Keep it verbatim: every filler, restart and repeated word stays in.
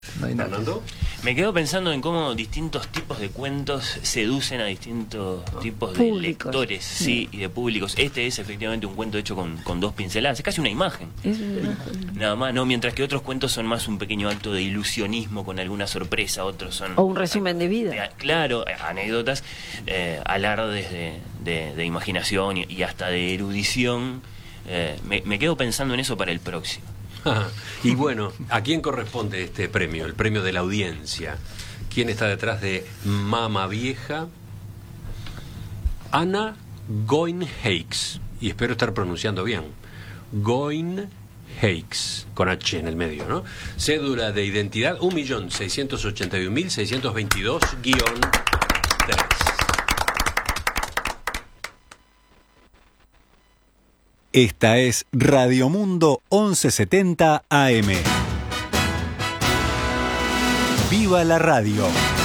No hay nada. ¿Fernando? Me quedo pensando en cómo distintos tipos de cuentos seducen a distintos oh. tipos de Públicos. lectores, sí. sí, y de públicos. Este es efectivamente un cuento hecho con, con dos pinceladas, es casi una imagen. Es una imagen. Nada más, ¿no? Mientras que otros cuentos son más un pequeño acto de ilusionismo con alguna sorpresa, otros son... O un resumen de vida. De, claro, anécdotas, eh, alardes de, de, de imaginación y, y hasta de erudición. Eh, me, me quedo pensando en eso para el próximo. Y bueno, ¿a quién corresponde este premio? El premio de la audiencia. ¿Quién está detrás de Mama Vieja? Ana Goin-Hakes. Y espero estar pronunciando bien. Goin-Hakes, con H en el medio, ¿no? Cédula de identidad un millón seiscientos ochenta y un mil seiscientos veintidós guión tres. Esta es Radio Mundo once setenta A M. ¡Viva la radio!